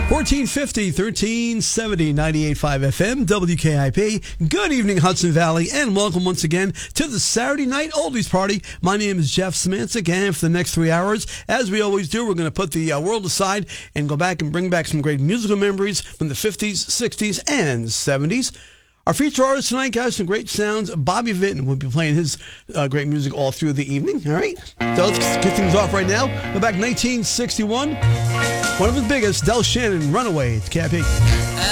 1450, 1370, 98.5 FM, WKIP. Good evening, Hudson Valley, and welcome once again to the Saturday Night Oldies Party. My name is Jeff Smansick, and for the next 3 hours, as we always do, we're going to put the world aside and go back and bring back some great musical memories from the 50s, 60s, and 70s. Our feature artist tonight, guys, some great sounds. Bobby Vinton will be playing his great music all through the evening, all right? So let's get things off right now. Go back 1961. One of his biggest, Del Shannon, Runaway. It's KIP.